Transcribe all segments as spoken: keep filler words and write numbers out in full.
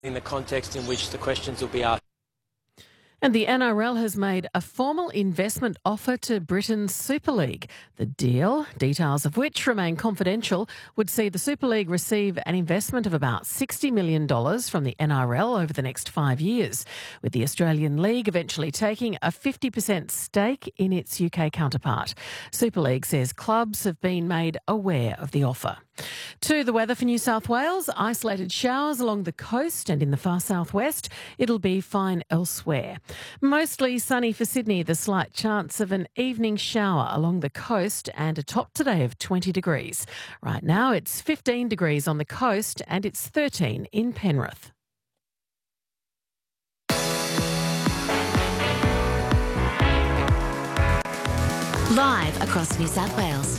in the context in which the questions will be asked. And the N R L has made a formal investment offer to Britain's Super League. The deal, details of which remain confidential, would see the Super League receive an investment of about sixty million dollars from the N R L over the next five years, with the Australian League eventually taking a fifty percent stake in its U K counterpart. Super League says clubs have been made aware of the offer. To the weather for New South Wales, isolated showers along the coast and in the far southwest. It'll be fine elsewhere. Mostly sunny for Sydney, the slight chance of an evening shower along the coast and a top today of twenty degrees. Right now it's fifteen degrees on the coast and it's thirteen in Penrith. Live across New South Wales.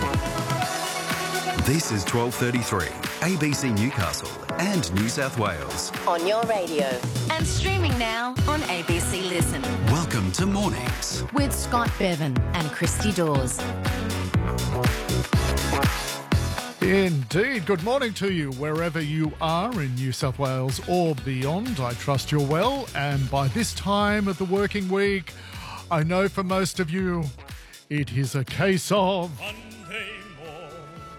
This is twelve thirty-three, A B C Newcastle and New South Wales. On your radio. And streaming now on A B C Listen. Welcome to Mornings with Scott Bevan and Christy Dawes. Indeed. Good morning to you, wherever you are in New South Wales or beyond. I trust you're well. And by this time of the working week, I know for most of you, it is a case of... One day more,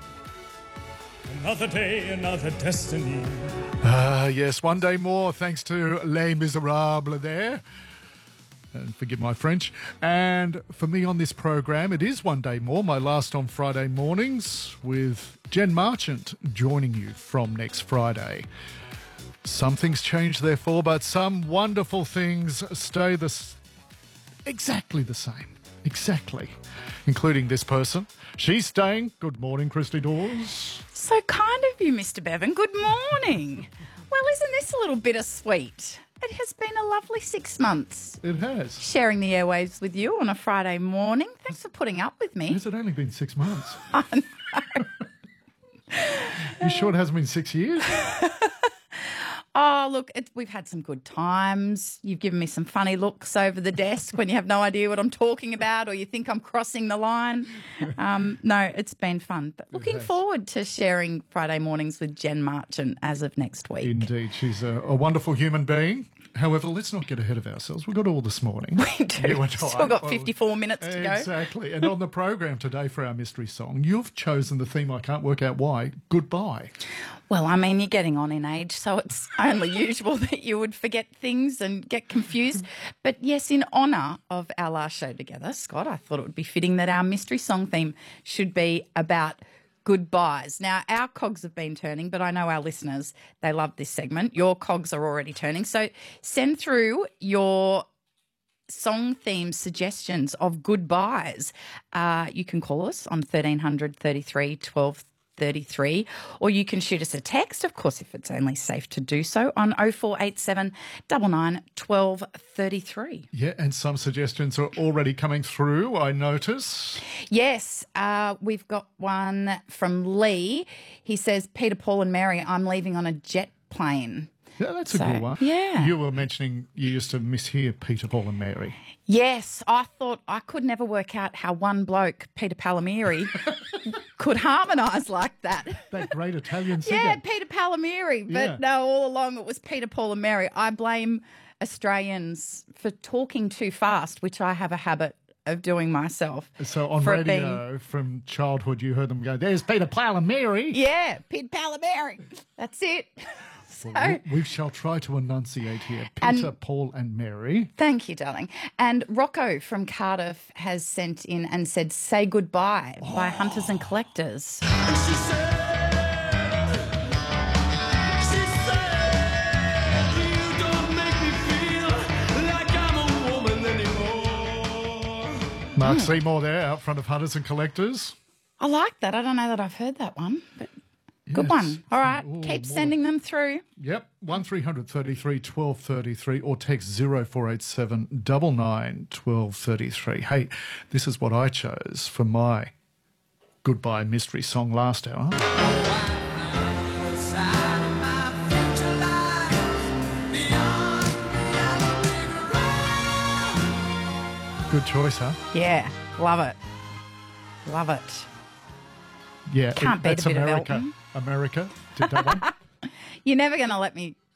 another day, another destiny. Ah, yes, one day more, thanks to Les Miserables there. And forgive my French. And for me on this program, it is one day more, my last on Friday mornings, with Jen Marchant joining you from next Friday. Some things change, therefore, but some wonderful things stay the s- exactly the same. Exactly. Including this person. She's staying. Good morning, Christy Dawes. So kind of you, Mister Bevan. Good morning. Well, isn't this a little bittersweet? It has been a lovely six months. It has. Sharing the airwaves with you on a Friday morning. Thanks for putting up with me. Has it only been six months? I know. You sure it hasn't been six years? Oh, look, it, we've had some good times. You've given me some funny looks over the desk when you have no idea what I'm talking about or you think I'm crossing the line. Um, no, it's been fun. But looking forward to sharing Friday mornings with Jen Marchant as of next week. Indeed. She's a, a wonderful human being. However, let's not get ahead of ourselves. We've got all this morning. We do. You and I. Still got fifty-four minutes to go. Exactly. And on the program today for our mystery song, you've chosen the theme, I can't work out why, Goodbye. Well, I mean, you're getting on in age, so it's only usual that you would forget things and get confused. But yes, in honour of our last show together, Scott, I thought it would be fitting that our mystery song theme should be about goodbyes. Now, our cogs have been turning, but I know our listeners, they love this segment. Your cogs are already turning. So send through your song theme suggestions of goodbyes. Uh, you can call us on thirteen hundred thirty-three twelve thirty-three, or you can shoot us a text, of course, if it's only safe to do so, on oh four eight seven, nine nine, one two three three. Yeah, and some suggestions are already coming through, I notice. Yes, uh, we've got one from Lee. He says, Peter, Paul and Mary, I'm leaving on a jet plane. Yeah, that's a So, good one. yeah. You were mentioning you used to mishear Peter, Paul and Mary. Yes, I thought I could never work out how one bloke, Peter Palmieri, could harmonise like that. That great Italian singer. Yeah, Peter Palmieri. But Yeah. no, all along it was Peter, Paul and Mary. I blame Australians for talking too fast, which I have a habit of doing myself. So on for radio from childhood, you heard them go, there's Peter, Paul and Mary. Yeah, Peter Palmieri. That's it. So, Well, we, we shall try to enunciate here. And- Peter, Paul and Mary. thank you, darling. And Rocco from Cardiff has sent in and said, Say Goodbye by Hunters and Collectors. Mark Hmm. Seymour there out front of Hunters and Collectors. I like that. I don't know that I've heard that one, but good Yes. one. All right, Ooh, keep more. sending them through. Yep, one three hundred thirty-three twelve thirty-three or text zero four eight seven nine nine one two three three. Hey, this is what I chose for my goodbye mystery song last hour. Good choice, huh? Yeah, love it. Love it. Yeah, Can't beat that's a bit of America. Elton. America did that one. You're never going to let me